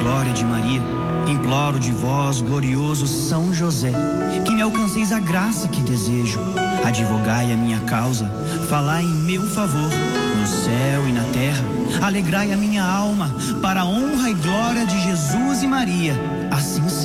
glória de Maria, imploro de vós, glorioso São José, que me alcanceis a graça que desejo. Advogai a minha causa, falai em meu favor, no céu e na terra. Alegrai a minha alma, para a honra e glória de Jesus e Maria. Assim